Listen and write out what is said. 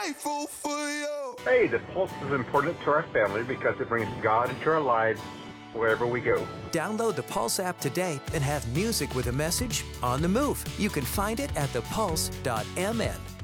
grateful for you. Hey, the Pulse is important to our family because it brings God into our lives wherever we go. Download the Pulse app today and have music with a message on the move. You can find it at thepulse.mn.